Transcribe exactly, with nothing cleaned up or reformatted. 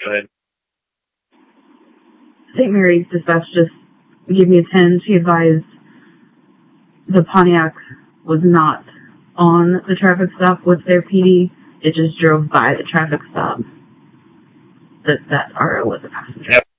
Go ahead. Saint Mary's dispatch just gave me a ten. She advised the Pontiac was not on the traffic stop with their P D. It just drove by the traffic stop. That that R O was a passenger. Yep.